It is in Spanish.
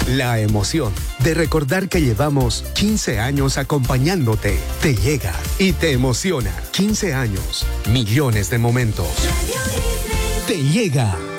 La emoción de recordar que llevamos 15 años acompañándote te llega y te emociona. 15 años, millones de momentos. Te llega.